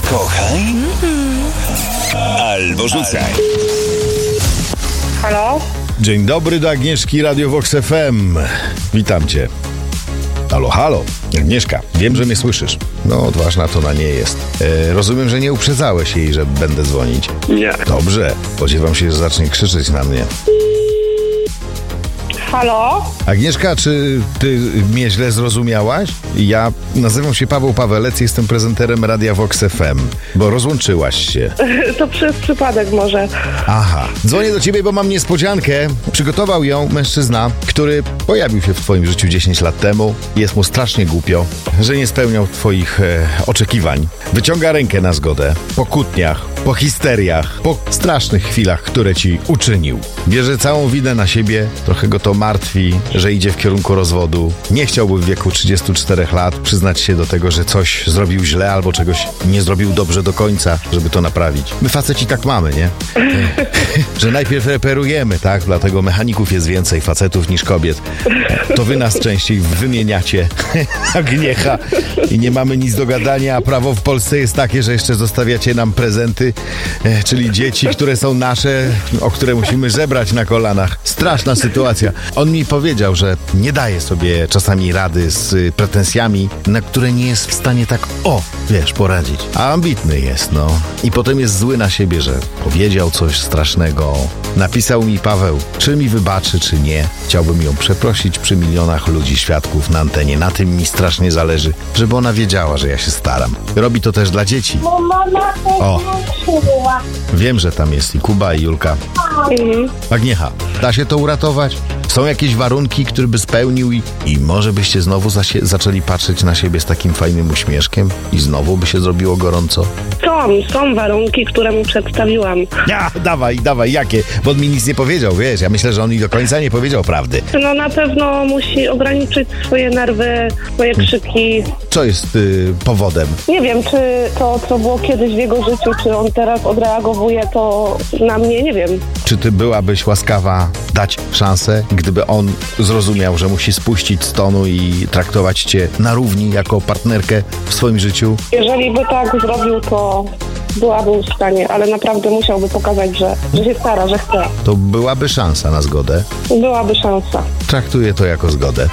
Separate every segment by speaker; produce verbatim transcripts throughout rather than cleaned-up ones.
Speaker 1: Kochaj albo rzucaj.
Speaker 2: Halo?
Speaker 3: Dzień dobry, do Agnieszki, Radio Vox F M. Witam cię. Halo, halo. Agnieszka, wiem, że mnie słyszysz. No, odważna to ona nie jest. E, rozumiem, że nie uprzedzałeś jej, że będę dzwonić.
Speaker 2: Nie.
Speaker 3: Dobrze, spodziewam się, że zacznie krzyczeć na mnie.
Speaker 2: Halo?
Speaker 3: Agnieszka, czy ty mnie źle zrozumiałaś? Ja nazywam się Paweł Pawelec, jestem prezenterem Radia Vox F M, bo rozłączyłaś się.
Speaker 2: To przez przypadek może.
Speaker 3: Aha. Dzwonię do ciebie, bo mam niespodziankę. Przygotował ją mężczyzna, który pojawił się w twoim życiu dziesięć lat temu. Jest mu strasznie głupio, że nie spełniał twoich e, oczekiwań. Wyciąga rękę na zgodę. Po kłótniach, po histeriach, po strasznych chwilach, które ci uczynił. Bierze całą winę na siebie, trochę go to martwi, że idzie w kierunku rozwodu. Nie chciałby w wieku trzydziestu czterech lat przyznać się do tego, że coś zrobił źle albo czegoś nie zrobił dobrze do końca, żeby to naprawić. My faceci tak mamy, nie? Że najpierw reperujemy, tak? Dlatego mechaników jest więcej facetów niż kobiet. To wy nas częściej wymieniacie, Agniecha, i nie mamy nic do gadania, a prawo w Polsce jest takie, że jeszcze zostawiacie nam prezenty, czyli dzieci, które są nasze, o które musimy żebrać na kolanach. Straszna sytuacja. On mi powiedział, że nie daje sobie czasami rady z pretensjami, na które nie jest w stanie tak, o, wiesz, poradzić. A ambitny jest, no. I potem jest zły na siebie, że powiedział coś strasznego. Napisał mi: Paweł, czy mi wybaczy, czy nie. Chciałbym ją przeprosić przy milionach ludzi, świadków na antenie. Na tym mi strasznie zależy, żeby ona wiedziała, że ja się staram. Robi to też dla dzieci.
Speaker 4: Bo mama
Speaker 3: O.
Speaker 4: uczyła.
Speaker 3: Wiem, że tam jest i Kuba, i Julka.
Speaker 2: Mhm.
Speaker 3: Agniecha, da się to uratować? Są jakieś warunki, które by spełnił i, i może byście znowu zasie, zaczęli patrzeć na siebie z takim fajnym uśmieszkiem i znowu by się zrobiło gorąco?
Speaker 2: Są, są warunki, które mu przedstawiłam.
Speaker 3: Ja, dawaj, dawaj, jakie? Bo on mi nic nie powiedział, wiesz, ja myślę, że on mi do końca nie powiedział prawdy.
Speaker 2: No na pewno musi ograniczyć swoje nerwy, swoje krzyki.
Speaker 3: Co jest y, powodem?
Speaker 2: Nie wiem, czy to, co było kiedyś w jego życiu, czy on teraz odreagowuje to na mnie, nie wiem.
Speaker 3: Czy ty byłabyś łaskawa dać szansę, gdyby on zrozumiał, że musi spuścić z tonu i traktować cię na równi jako partnerkę w swoim życiu?
Speaker 2: Jeżeli by tak zrobił, to byłabym w stanie, ale naprawdę musiałby pokazać, że, że się stara, że chce.
Speaker 3: To byłaby szansa na zgodę.
Speaker 2: Byłaby szansa.
Speaker 3: Traktuję to jako zgodę.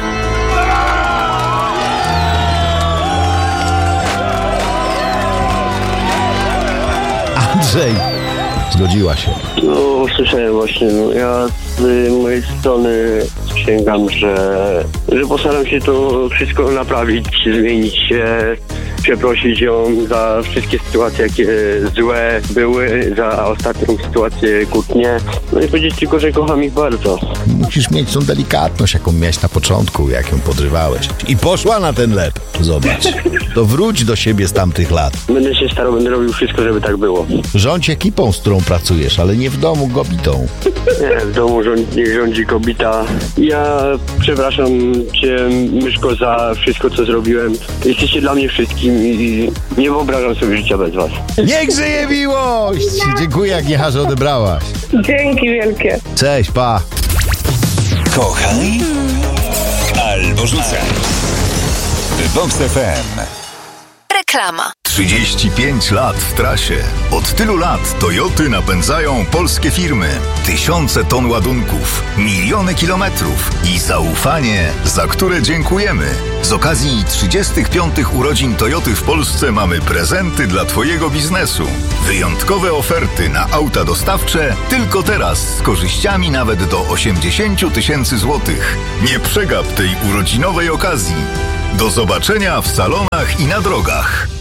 Speaker 3: Andrzej! Zgodziła się.
Speaker 5: No, słyszałem właśnie, no, ja z mojej strony sięgam, że, że postaram się to wszystko naprawić, zmienić się, przeprosić ją za wszystkie sytuacje, jakie złe były, za ostatnią sytuację kłótnię, no i powiedzieć tylko, że kocham ich bardzo.
Speaker 3: Musisz mieć tą delikatność, jaką miałeś na początku, jak ją podrywałeś. I poszła na ten lep. Zobacz. To wróć do siebie z tamtych lat.
Speaker 5: Będę się starał, będę robił wszystko, żeby tak było.
Speaker 3: Rządź ekipą, z którą pracujesz, ale nie w domu gobitą.
Speaker 5: Nie, w domu rządzi, niech rządzi kobieta. Ja przepraszam cię, Myszko, za wszystko, co zrobiłem. Jesteście dla mnie wszystkim i nie wyobrażam sobie życia bez was.
Speaker 3: Niech żyje miłość! Dziękuję, Agniecha, że odebrałaś.
Speaker 2: Dzięki wielkie.
Speaker 3: Cześć, pa!
Speaker 1: Kochaj albo rzucaj. Vox F M.
Speaker 6: Reklama.
Speaker 7: trzydzieści pięć lat w trasie. Od tylu lat Toyoty napędzają polskie firmy. Tysiące ton ładunków, miliony kilometrów i zaufanie, za które dziękujemy. Z okazji trzydziestych piątych urodzin Toyoty w Polsce mamy prezenty dla twojego biznesu. Wyjątkowe oferty na auta dostawcze tylko teraz z korzyściami nawet do osiemdziesiąt tysięcy złotych. Nie przegap tej urodzinowej okazji. Do zobaczenia w salonach i na drogach.